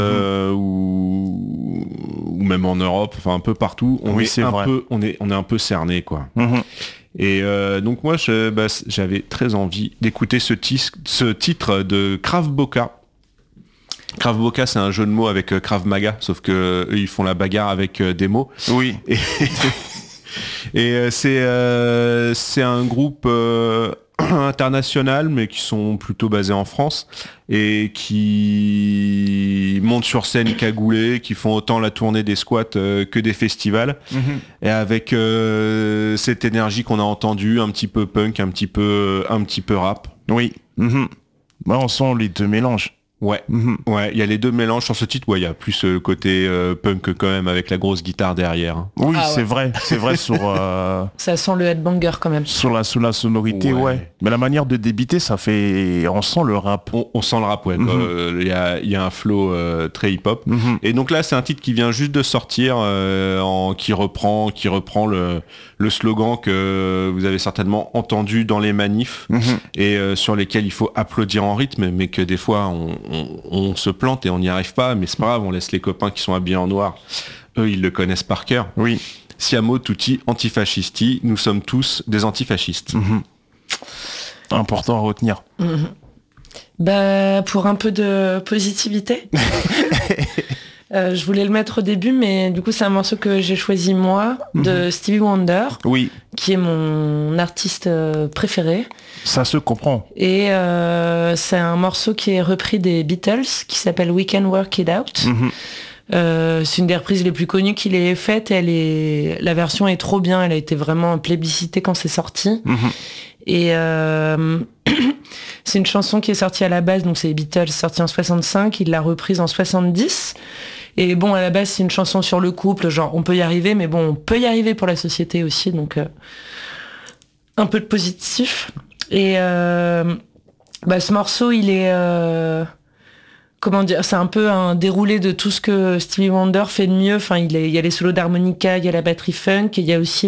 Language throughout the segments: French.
ou même en Europe, enfin un peu partout, on est un peu cerné, quoi. Et donc moi j'avais très envie d'écouter ce titre de Krav Boka. Krav Boka, c'est un jeu de mots avec Krav Maga, sauf que eux, ils font la bagarre avec des mots. Oui. Et c'est un groupe international, mais qui sont plutôt basés en France et qui montent sur scène cagoulés, qui font autant la tournée des squats que des festivals, et avec cette énergie qu'on a entendue, un petit peu punk, un petit peu rap. Oui. Bah, on sent les deux mélanges. Ouais, il y a les deux mélanges sur ce titre. Ouais, il y a plus le côté punk quand même, avec la grosse guitare derrière. Hein. Oui, c'est vrai sur. Ça sent le headbanger quand même. Sur la sonorité, ouais. Mais la manière de débiter, on sent le rap. On sent le rap, ouais. Il y a un flow très hip-hop. Et donc là, c'est un titre qui vient juste de sortir, qui reprend le slogan que vous avez certainement entendu dans les manifs et sur lesquels il faut applaudir en rythme, mais que des fois on se plante et on n'y arrive pas, mais c'est pas grave, on laisse les copains qui sont habillés en noir, eux ils le connaissent par cœur. Oui. Siamo tutti antifascisti, nous sommes tous des antifascistes. Important à retenir. Bah, pour un peu de positivité, je voulais le mettre au début, mais du coup c'est un morceau que j'ai choisi moi, de Stevie Wonder, qui est mon artiste préféré. Ça se comprend. Et c'est un morceau qui est repris des Beatles, qui s'appelle We Can Work It Out. C'est une des reprises les plus connues qu'il ait faites. La version est trop bien, elle a été vraiment plébiscitée quand c'est sorti. Et c'est une chanson qui est sortie à la base, donc c'est les Beatles, sortie en 65, il l'a reprise en 70. Et bon, à la base, c'est une chanson sur le couple, genre on peut y arriver, mais bon, on peut y arriver pour la société aussi, donc un peu de positif. Et ce morceau, il est... comment dire, c'est un peu un déroulé de tout ce que Stevie Wonder fait de mieux. Enfin, il y a les solos d'harmonica, il y a la batterie funk, et il y a aussi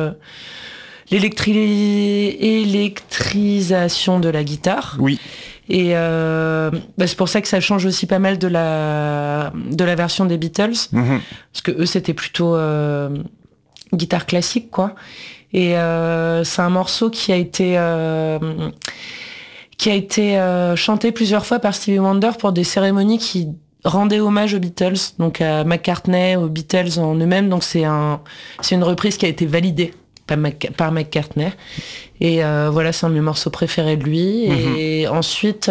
l'électrisation de la guitare. Oui. Et c'est pour ça que ça change aussi pas mal de la version des Beatles, parce que eux c'était plutôt guitare classique, quoi. Et c'est un morceau qui a été chanté plusieurs fois par Stevie Wonder pour des cérémonies qui rendaient hommage aux Beatles, donc à McCartney, aux Beatles en eux-mêmes. Donc c'est une reprise qui a été validée par McCartney. Et voilà, c'est un de mes morceaux préférés de lui. Et ensuite,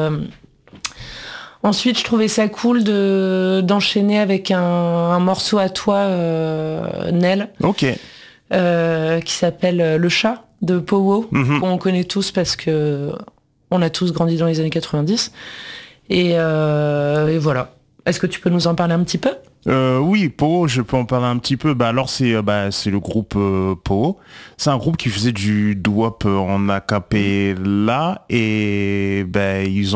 je trouvais ça cool d'enchaîner avec un morceau à toi, Nel. Ok. Qui s'appelle Le Chat de Powo, qu'on connaît tous parce que on a tous grandi dans les années 90. Et voilà. Est-ce que tu peux nous en parler un petit peu ? Oui, Powo, je peux en parler un petit peu. Alors c'est le groupe Powo. C'est un groupe qui faisait du doo-wop en a cappella et ils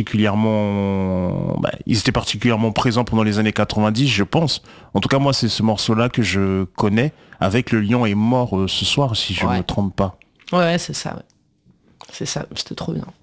étaient particulièrement présents pendant les années 90, je pense. En tout cas, moi, c'est ce morceau-là que je connais, avec Le Lion est mort ce soir, si je ne me trompe pas. Ouais, c'est ça. Ouais. C'est ça. C'était trop bien.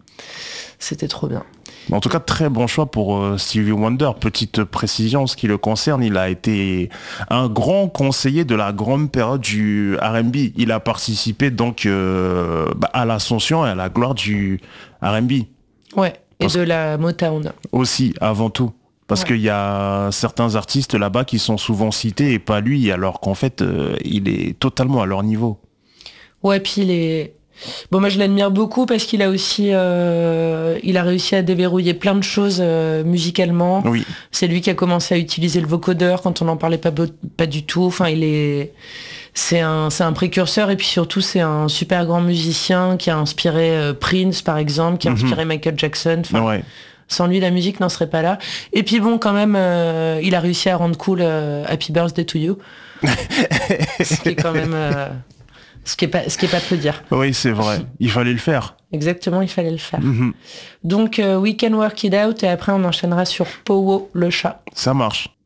En tout cas, très bon choix pour Stevie Wonder. Petite précision en ce qui le concerne, il a été un grand conseiller de la grande période du R&B. Il a participé donc à l'ascension et à la gloire du R&B. Ouais, et de la Motown. Aussi, avant tout. Parce qu'il y a certains artistes là-bas qui sont souvent cités et pas lui, alors qu'en fait, il est totalement à leur niveau. Ouais, puis il est... Bon, moi je l'admire beaucoup parce qu'il a aussi il a réussi à déverrouiller plein de choses musicalement. Oui. C'est lui qui a commencé à utiliser le vocodeur quand on n'en parlait pas du tout. Enfin, c'est un précurseur et puis surtout c'est un super grand musicien qui a inspiré Prince par exemple, qui a inspiré Michael Jackson. Enfin, sans lui la musique n'en serait pas là. Et puis bon, quand même, il a réussi à rendre cool Happy Birthday to You. Ce qui est quand même... Ce qui est pas peu dire. Oui, c'est vrai. Il fallait le faire. Exactement, il fallait le faire. Donc, We Can Work It Out et après on enchaînera sur Powo, le chat. Ça marche.